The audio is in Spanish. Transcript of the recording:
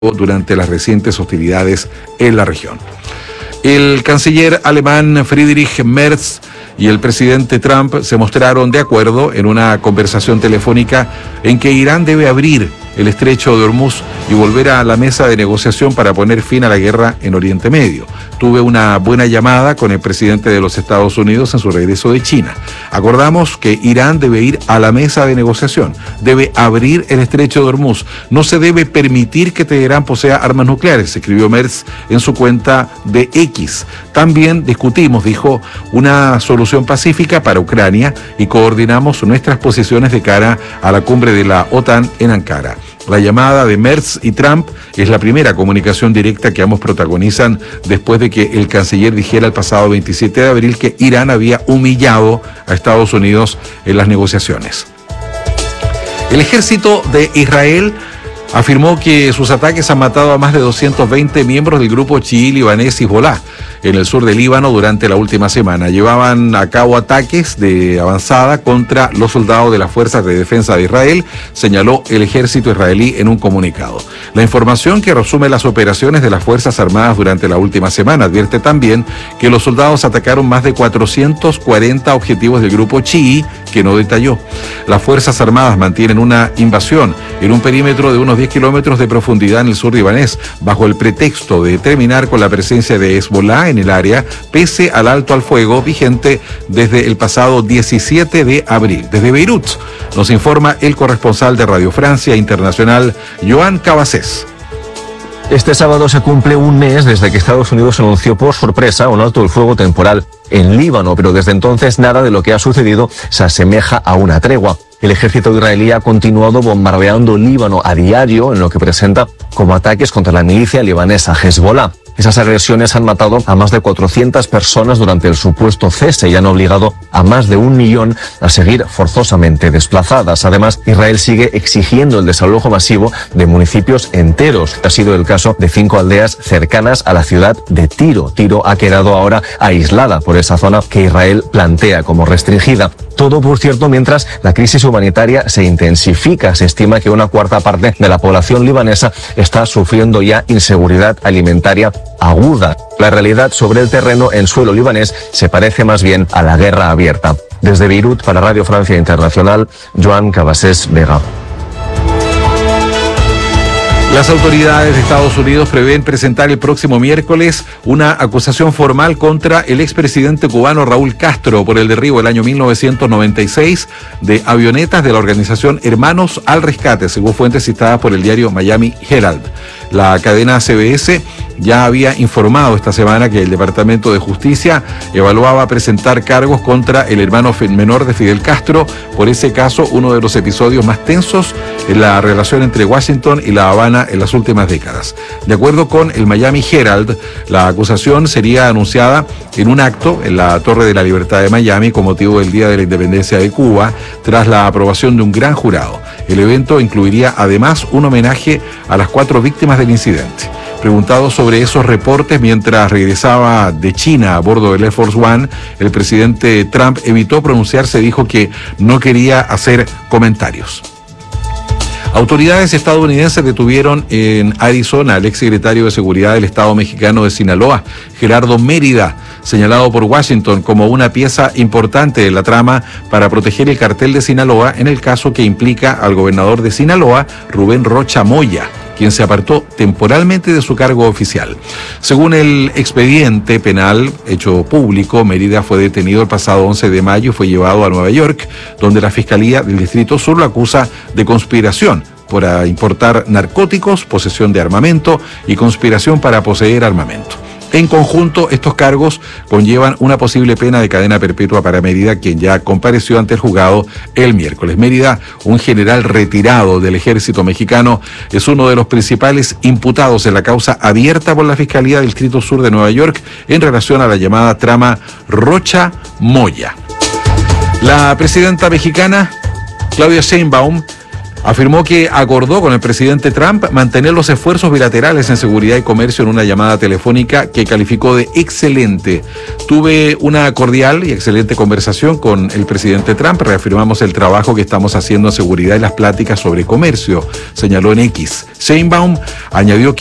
durante las recientes hostilidades en la región. El canciller alemán Friedrich Merz y el presidente Trump se mostraron de acuerdo en una conversación telefónica en que Irán debe abrir el estrecho de Hormuz y volver a la mesa de negociación para poner fin a la guerra en Oriente Medio. Tuve una buena llamada con el presidente de los Estados Unidos en su regreso de China. Acordamos que Irán debe ir a la mesa de negociación, debe abrir el estrecho de Hormuz. No se debe permitir que Teherán posea armas nucleares, escribió Merz en su cuenta de X. También discutimos, dijo, una solución pacífica para Ucrania y coordinamos nuestras posiciones de cara a la cumbre de la OTAN en Ankara. La llamada de Merz y Trump es la primera comunicación directa que ambos protagonizan después de que el canciller dijera el pasado 27 de abril que Irán había humillado a Estados Unidos en las negociaciones. El ejército de Israel afirmó que sus ataques han matado a más de 220 miembros del grupo chií libanés Hezbolá en el sur del Líbano durante la última semana. Llevaban a cabo ataques de avanzada contra los soldados de las Fuerzas de Defensa de Israel, señaló el ejército israelí en un comunicado. La información que resume las operaciones de las Fuerzas Armadas durante la última semana advierte también que los soldados atacaron más de 440 objetivos del grupo chií, que no detalló. Las Fuerzas Armadas mantienen una invasión en un perímetro de unos 10 kilómetros de profundidad en el sur libanés, bajo el pretexto de terminar con la presencia de Hezbolá en el área, pese al alto al fuego vigente desde el pasado 17 de abril. Desde Beirut nos informa el corresponsal de Radio Francia Internacional, Joan Cabasés. Este sábado se cumple un mes desde que Estados Unidos anunció por sorpresa un alto el fuego temporal en Líbano, pero desde entonces nada de lo que ha sucedido se asemeja a una tregua. El ejército israelí ha continuado bombardeando Líbano a diario en lo que presenta como ataques contra la milicia libanesa Hezbolá. Esas agresiones han matado a más de 400 personas durante el supuesto cese y han obligado a más de 1 millón a seguir forzosamente desplazadas. Además, Israel sigue exigiendo el desalojo masivo de municipios enteros. Ha sido el caso de 5 aldeas cercanas a la ciudad de Tiro. Tiro ha quedado ahora aislada por esa zona que Israel plantea como restringida. Todo, por cierto, mientras la crisis humanitaria se intensifica. Se estima que una cuarta parte de la población libanesa está sufriendo ya inseguridad alimentaria aguda. La realidad sobre el terreno en suelo libanés se parece más bien a la guerra abierta. Desde Beirut, para Radio Francia Internacional, Joan Cabasés Vega. Las autoridades de Estados Unidos prevén presentar el próximo miércoles una acusación formal contra el expresidente cubano Raúl Castro por el derribo el año 1996 de avionetas de la organización Hermanos al Rescate, según fuentes citadas por el diario Miami Herald. La cadena CBS ya había informado esta semana que el Departamento de Justicia evaluaba presentar cargos contra el hermano menor de Fidel Castro por ese caso, uno de los episodios más tensos en la relación entre Washington y La Habana en las últimas décadas. De acuerdo con el Miami Herald, la acusación sería anunciada en un acto en la Torre de la Libertad de Miami con motivo del Día de la Independencia de Cuba, tras la aprobación de un gran jurado. El evento incluiría además un homenaje a las 4 víctimas del incidente. Preguntado sobre esos reportes mientras regresaba de China a bordo del Air Force One, el presidente Trump evitó pronunciarse, dijo que no quería hacer comentarios. Autoridades estadounidenses detuvieron en Arizona al exsecretario de Seguridad del Estado mexicano de Sinaloa, Gerardo Mérida, señalado por Washington como una pieza importante de la trama para proteger el cartel de Sinaloa en el caso que implica al gobernador de Sinaloa, Rubén Rocha Moya, quien se apartó temporalmente de su cargo oficial. Según el expediente penal hecho público, Mérida fue detenido el pasado 11 de mayo y fue llevado a Nueva York, donde la Fiscalía del Distrito Sur lo acusa de conspiración por importar narcóticos, posesión de armamento y conspiración para poseer armamento. En conjunto, estos cargos conllevan una posible pena de cadena perpetua para Mérida, quien ya compareció ante el juzgado el miércoles. Mérida, un general retirado del ejército mexicano, es uno de los principales imputados en la causa abierta por la Fiscalía del Distrito Sur de Nueva York en relación a la llamada trama Rocha Moya. La presidenta mexicana, Claudia Sheinbaum, Afirmó que acordó con el presidente Trump mantener los esfuerzos bilaterales en seguridad y comercio en una llamada telefónica que calificó de excelente. Tuve una cordial y excelente conversación con el presidente Trump. Reafirmamos el trabajo que estamos haciendo en seguridad y las pláticas sobre comercio, señaló en X. Sheinbaum añadió